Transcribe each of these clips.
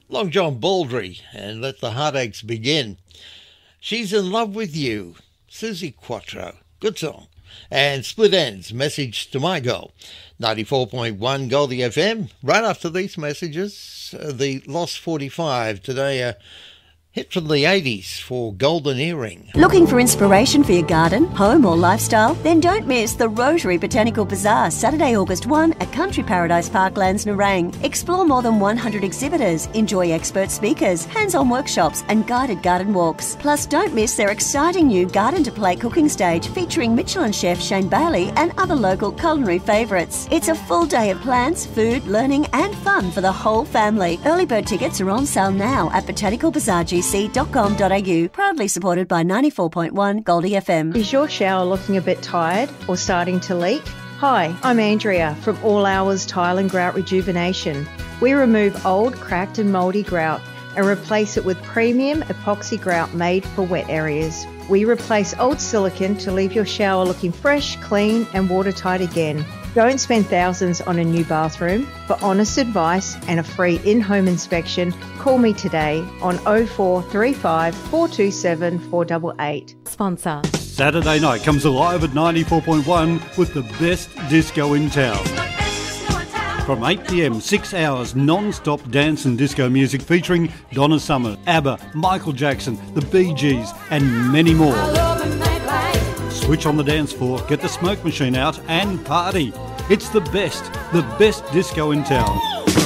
Long John Baldry and Let the Heartaches Begin. She's in Love with You, Susie Quattro. Good song. And Split Ends, Message to My Girl. 94.1 Goldie FM. Right after these messages, the Lost 45 today, a hit from the 80s for Golden Earring. Looking for inspiration for your garden, home or lifestyle? Then don't miss the Rotary Botanical Bazaar, Saturday, August 1 at Country Paradise Parklands, Nerang. Explore more than 100 exhibitors, enjoy expert speakers, hands-on workshops and guided garden walks. Plus, don't miss their exciting new Garden to Plate cooking stage featuring Michelin chef Shane Bailey and other local culinary favourites. It's a full day of plants, food, learning and fun for the whole family. Early bird tickets are on sale now at botanicalbazaar.com.au, proudly supported by 94.1 Goldie FM. Is your shower looking a bit tired or starting to leak? Hi, I'm Andrea from All Hours Tile and Grout Rejuvenation. We remove old, cracked and mouldy grout and replace it with premium epoxy grout made for wet areas. We replace old silicone to leave your shower looking fresh, clean and watertight again. Don't spend thousands on a new bathroom. For honest advice and a free in-home inspection, call me today on 0435 427 488. Sponsor. Saturday night comes alive at 94.1 with the best disco in town. From 8 p.m, 6 hours non-stop dance and disco music featuring Donna Summer, ABBA, Michael Jackson, the Bee Gees and many more. Switch on the dance floor, get the smoke machine out and party. It's the best disco in town.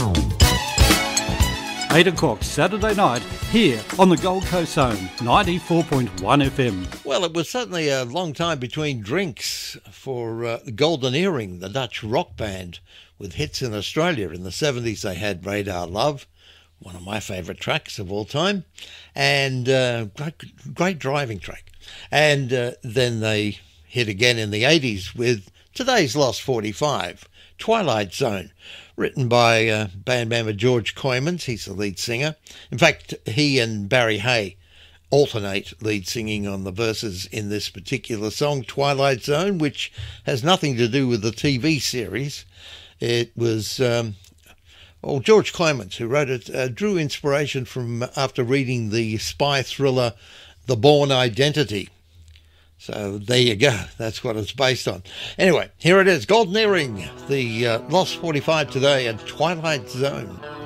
8 o'clock Saturday night here on the Gold Coast Zone, 94.1 FM. Well, it was certainly a long time between drinks for Golden Earring, the Dutch rock band with hits in Australia. In the 70s they had Radar Love, one of my favourite tracks of all time, and great driving track. And then they hit again in the 80s with today's Lost 45, Twilight Zone, written by band member George Coymans. He's the lead singer. In fact, he and Barry Hay alternate lead singing on the verses in this particular song, Twilight Zone, which has nothing to do with the TV series. It was... George Coymans, who wrote it, drew inspiration from after reading the spy thriller The Bourne Identity. So there you go. That's what it's based on. Anyway, here it is. Golden Earring, the Lost 45 today at Twilight Zone.